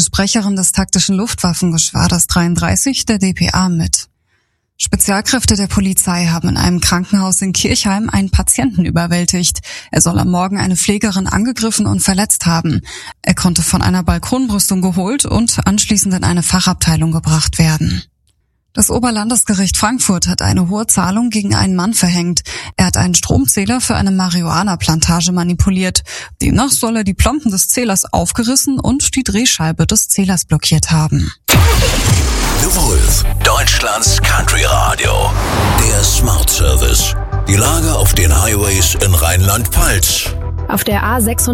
eine Sprecherin des taktischen Luftwaffengeschwaders 33 der dpa mit. Spezialkräfte der Polizei haben in einem Krankenhaus in Kirchheim einen Patienten überwältigt. Er soll am Morgen eine Pflegerin angegriffen und verletzt haben. Er konnte von einer Balkonbrüstung geholt und anschließend in eine Fachabteilung gebracht werden. Das Oberlandesgericht Frankfurt hat eine hohe Zahlung gegen einen Mann verhängt. Er hat einen Stromzähler für eine Marihuana-Plantage manipuliert. Demnach soll er die Plomben des Zählers aufgerissen und die Drehscheibe des Zählers blockiert haben. The Wolf, Deutschlands Country Radio. Der Smart Service. Die Lage auf den Highways in Rheinland-Pfalz. Auf der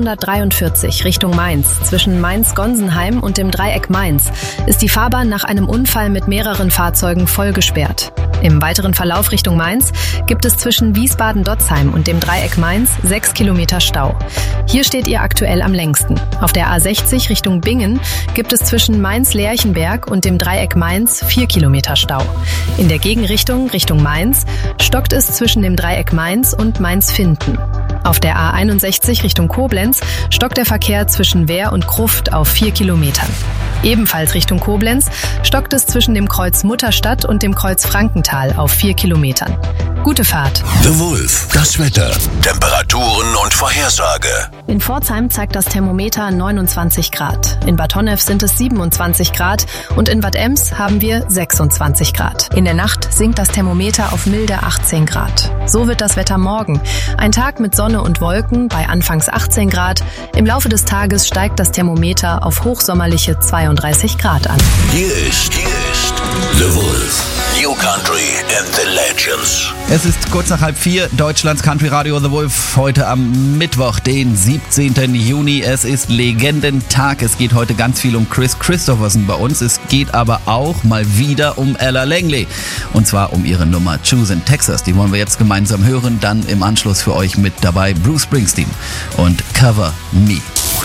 A643 Richtung Mainz, zwischen Mainz-Gonsenheim und dem Dreieck Mainz, ist die Fahrbahn nach einem Unfall mit mehreren Fahrzeugen voll gesperrt. Im weiteren Verlauf Richtung Mainz gibt es zwischen Wiesbaden-Dotzheim und dem Dreieck Mainz 6 Kilometer Stau. Hier steht ihr aktuell am längsten. Auf der A60 Richtung Bingen gibt es zwischen Mainz-Lerchenberg und dem Dreieck Mainz 4 Kilometer Stau. In der Gegenrichtung Richtung Mainz stockt es zwischen dem Dreieck Mainz und Mainz-Finden. Auf der A61 Richtung Koblenz stockt der Verkehr zwischen Wehr und Gruft auf 4 Kilometern. Ebenfalls Richtung Koblenz stockt es zwischen dem Kreuz Mutterstadt und dem Kreuz Frankenthal auf 4 Kilometern. Gute Fahrt. The Wolf, das Wetter, Temperaturen und Vorhersage. In Pforzheim zeigt das Thermometer 29 Grad. In Bad Honnef sind es 27 Grad und in Bad Ems haben wir 26 Grad. In der Nacht sinkt das Thermometer auf milde 18 Grad. So wird das Wetter morgen. Ein Tag mit Sonne und Wolken bei anfangs 18 Grad. Im Laufe des Tages steigt das Thermometer auf hochsommerliche 32 Grad an. Hier ist The Wolf. New Country and the Legends. Es ist kurz nach 3:30, Deutschlands Country Radio The Wolf. Heute am Mittwoch, den 17. Juni. Es ist Legendentag. Es geht heute ganz viel um Kris Kristofferson bei uns. Es geht aber auch mal wieder um Ella Langley. Und zwar um ihre Nummer Choose in Texas. Die wollen wir jetzt gemeinsam hören. Dann im Anschluss für euch mit dabei Bruce Springsteen und Cover Me.